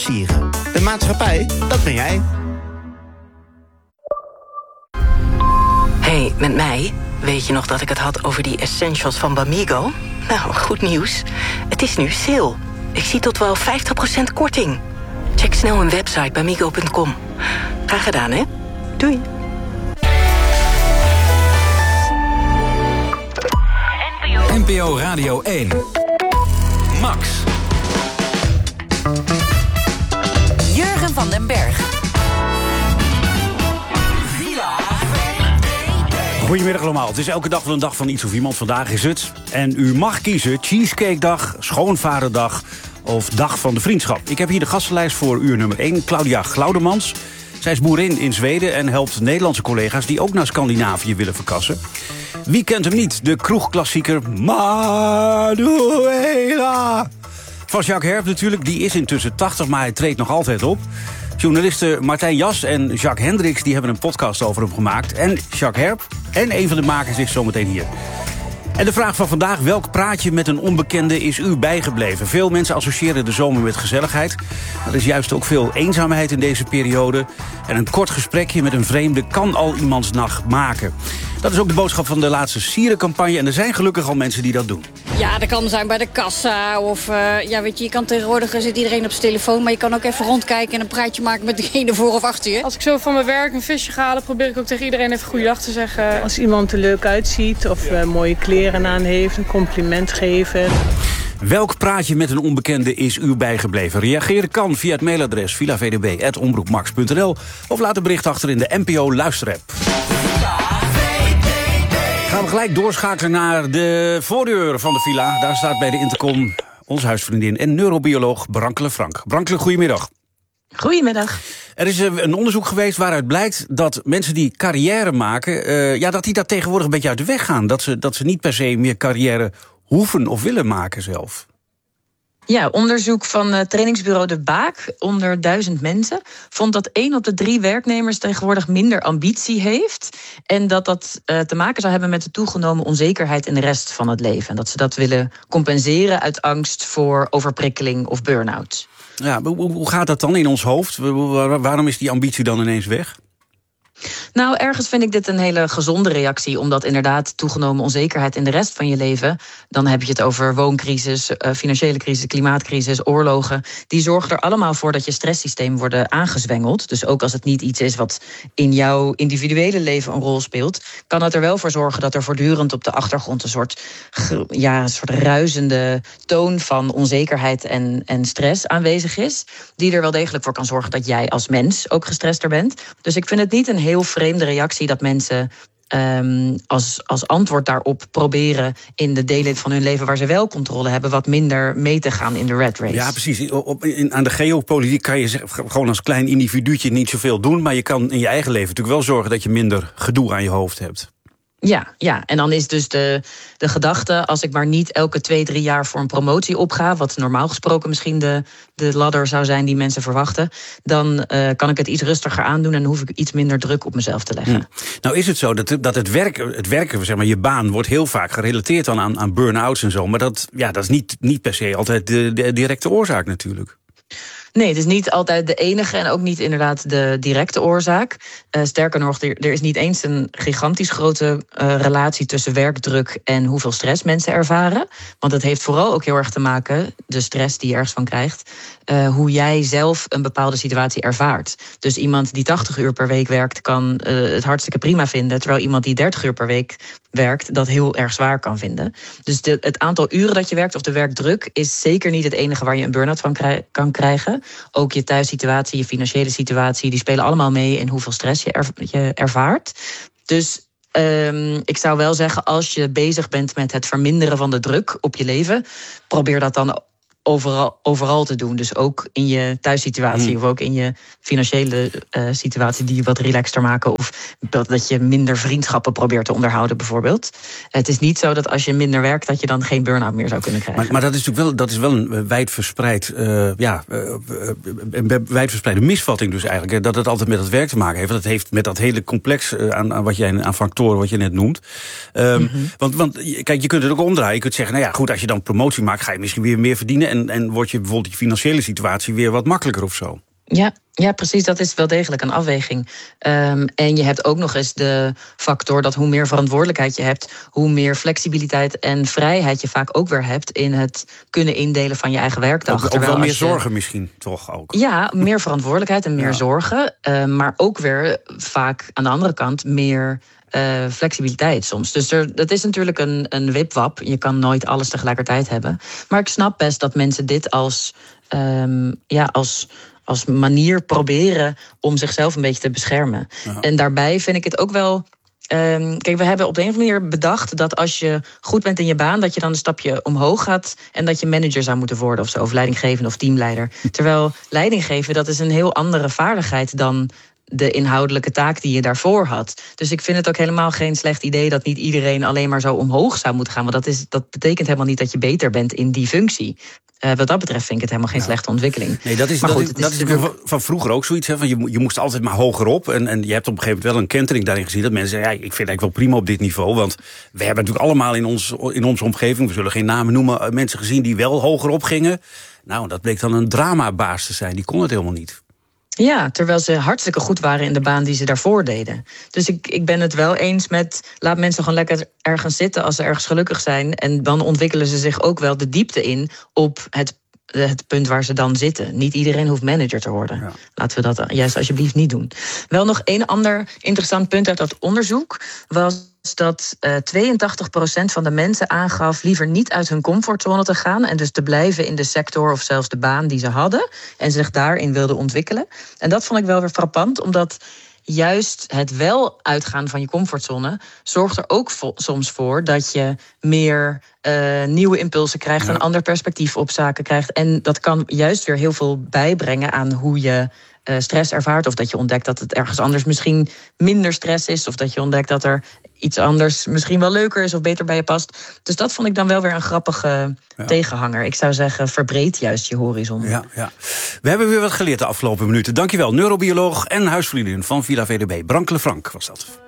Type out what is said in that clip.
versieren. De maatschappij, dat ben jij. Hey, met mij? Weet je nog dat ik het had over die essentials van Bamigo? Nou, goed nieuws. Het is nu sale. Ik zie tot wel 50% korting. Check snel hun website bamigo.com. Graag gedaan, hè? Doei. NPO Radio 1. Max. Jurgen van den Berg. Goedemiddag allemaal. Het is elke dag wel een dag van iets of iemand. Vandaag is het. En u mag kiezen: Cheesecake Dag, Schoonvaderdag of Dag van de Vriendschap. Ik heb hier de gastenlijst voor uur nummer 1. Claudia Glaudemans. Zij is boerin in Zweden en helpt Nederlandse collega's die ook naar Scandinavië willen verkassen. Wie kent hem niet? De kroegklassieker Manuela. Van Jacques Herp natuurlijk. Die is intussen 80, maar hij treedt nog altijd op. Journalisten Martijn Jas en Jacques Hendricks die hebben een podcast over hem gemaakt. En Jacques Herp en een van de makers is zometeen hier. En de vraag van vandaag: welk praatje met een onbekende is u bijgebleven? Veel mensen associëren de zomer met gezelligheid. Er is juist ook veel eenzaamheid in deze periode. En een kort gesprekje met een vreemde kan al iemands nacht maken. Dat is ook de boodschap van de laatste sierencampagne. En er zijn gelukkig al mensen die dat doen. Ja, dat kan zijn bij de kassa. Of weet je kan tegenwoordig zit iedereen op zijn telefoon. Maar je kan ook even rondkijken en een praatje maken met degene voor of achter je. Als ik zo van mijn werk een visje ga halen, probeer ik ook tegen iedereen even goeiedag te zeggen. Als iemand er leuk uitziet of mooie kleren aan heeft, een compliment geven. Welk praatje met een onbekende is u bijgebleven? Reageren kan via het mailadres villavdb@omroepmax.nl of laat een bericht achter in de NPO luisterapp. Gaan we gelijk doorschakelen naar de voordeur van de villa. Daar staat bij de intercom onze huisvriendin en neurobioloog Brankele Frank. Brankele, goedemiddag. Goedemiddag. Er is een onderzoek geweest waaruit blijkt dat mensen die carrière maken, dat die daar tegenwoordig een beetje uit de weg gaan. Dat ze niet per se meer carrière hoeven of willen maken zelf. Ja, onderzoek van trainingsbureau De Baak onder 1000 mensen vond dat 1 op de 3 werknemers tegenwoordig minder ambitie heeft. En dat te maken zou hebben met de toegenomen onzekerheid in de rest van het leven. En dat ze dat willen compenseren uit angst voor overprikkeling of burn-out. Ja, hoe gaat dat dan in ons hoofd? Waarom is die ambitie dan ineens weg? Nou, ergens vind ik dit een hele gezonde reactie, omdat inderdaad toegenomen onzekerheid in de rest van je leven, dan heb je het over wooncrisis, financiële crisis, klimaatcrisis, oorlogen, die zorgen er allemaal voor dat je stresssysteem wordt aangezwengeld. Dus ook als het niet iets is wat in jouw individuele leven een rol speelt, kan het er wel voor zorgen dat er voortdurend op de achtergrond een soort ruisende toon van onzekerheid en stress aanwezig is, die er wel degelijk voor kan zorgen dat jij als mens ook gestrester bent. Dus ik vind het niet een heel vreemde reactie dat mensen als antwoord daarop proberen in de delen van hun leven waar ze wel controle hebben, wat minder mee te gaan in de rat race. Ja, precies. Aan de geopolitiek kan je gewoon als klein individuutje niet zoveel doen, maar je kan in je eigen leven natuurlijk wel zorgen dat je minder gedoe aan je hoofd hebt. Ja, en dan is dus de gedachte, als ik maar niet elke 2-3 jaar voor een promotie opga, wat normaal gesproken misschien de ladder zou zijn die mensen verwachten, dan kan ik het iets rustiger aandoen en hoef ik iets minder druk op mezelf te leggen. Ja. Nou is het zo dat het werken, zeg maar, je baan wordt heel vaak gerelateerd dan aan burn-outs en zo, maar dat is niet per se altijd de directe oorzaak natuurlijk. Nee, het is niet altijd de enige en ook niet inderdaad de directe oorzaak. Sterker nog, er is niet eens een gigantisch grote relatie tussen werkdruk en hoeveel stress mensen ervaren. Want het heeft vooral ook heel erg te maken, de stress die je ergens van krijgt, hoe jij zelf een bepaalde situatie ervaart. Dus iemand die 80 uur per week werkt kan het hartstikke prima vinden, terwijl iemand die 30 uur per week werkt dat heel erg zwaar kan vinden. Dus het aantal uren dat je werkt of de werkdruk is zeker niet het enige waar je een burn-out van kan krijgen. Ook je thuissituatie, je financiële situatie, die spelen allemaal mee in hoeveel stress je ervaart. Dus ik zou wel zeggen, als je bezig bent met het verminderen van de druk op je leven, probeer dat dan overal te doen. Dus ook in je thuissituatie of ook in je financiële situatie die je wat relaxter maken. Of dat je minder vriendschappen probeert te onderhouden bijvoorbeeld. Het is niet zo dat als je minder werkt dat je dan geen burn-out meer zou kunnen krijgen. Maar dat is natuurlijk wel een wijdverspreide misvatting dus eigenlijk. Hè, dat het altijd met het werk te maken heeft. Dat heeft met dat hele complex aan factoren wat je net noemt. Want kijk, je kunt het ook omdraaien. Je kunt zeggen, nou ja, goed, als je dan promotie maakt, ga je misschien weer meer verdienen. en wordt je bijvoorbeeld je financiële situatie weer wat makkelijker of zo. Ja, precies. Dat is wel degelijk een afweging. En je hebt ook nog eens de factor dat hoe meer verantwoordelijkheid je hebt, hoe meer flexibiliteit en vrijheid je vaak ook weer hebt in het kunnen indelen van je eigen werkdag. Ook wel meer zorgen misschien, toch ook? Ja, meer verantwoordelijkheid en meer zorgen. Maar ook weer vaak aan de andere kant meer flexibiliteit soms. Dus dat is natuurlijk een wipwap. Je kan nooit alles tegelijkertijd hebben. Maar ik snap best dat mensen dit als manier proberen om zichzelf een beetje te beschermen. Ja. En daarbij vind ik het ook wel. Kijk, we hebben op de een of andere manier bedacht dat als je goed bent in je baan, dat je dan een stapje omhoog gaat en dat je manager zou moeten worden of zo, of leidinggevende of teamleider. Terwijl leidinggeven, dat is een heel andere vaardigheid dan de inhoudelijke taak die je daarvoor had. Dus ik vind het ook helemaal geen slecht idee dat niet iedereen alleen maar zo omhoog zou moeten gaan. Want dat betekent helemaal niet dat je beter bent in die functie. Wat dat betreft vind ik het helemaal geen slechte ontwikkeling. Nee, dat is van vroeger ook zoiets. Hè, van je moest altijd maar hoger op. En je hebt op een gegeven moment wel een kentering daarin gezien. Dat mensen zeggen, ik vind het eigenlijk wel prima op dit niveau. Want we hebben natuurlijk allemaal in onze omgeving, we zullen geen namen noemen, mensen gezien die wel hoger op gingen. Nou, dat bleek dan een dramabaas te zijn. Die kon het helemaal niet. Ja, terwijl ze hartstikke goed waren in de baan die ze daarvoor deden. Dus ik ben het wel eens met, laat mensen gewoon lekker ergens zitten als ze ergens gelukkig zijn. En dan ontwikkelen ze zich ook wel de diepte in op het punt waar ze dan zitten. Niet iedereen hoeft manager te worden. Ja. Laten we dat juist alsjeblieft niet doen. Wel nog een ander interessant punt uit dat onderzoek was dat 82% van de mensen aangaf liever niet uit hun comfortzone te gaan en dus te blijven in de sector of zelfs de baan die ze hadden en zich daarin wilden ontwikkelen. En dat vond ik wel weer frappant, omdat juist het wel uitgaan van je comfortzone zorgt er ook soms voor dat je meer nieuwe impulsen krijgt, een ander perspectief op zaken krijgt. En dat kan juist weer heel veel bijbrengen aan hoe je stress ervaart. Of dat je ontdekt dat het ergens anders misschien minder stress is. Of dat je ontdekt dat er iets anders misschien wel leuker is of beter bij je past. Dus dat vond ik dan wel weer een grappige tegenhanger. Ik zou zeggen, verbreed juist je horizon. Ja. We hebben weer wat geleerd de afgelopen minuten. Dankjewel, neurobioloog en huisvriendin van Villa VDB. Brank Lefranc was dat.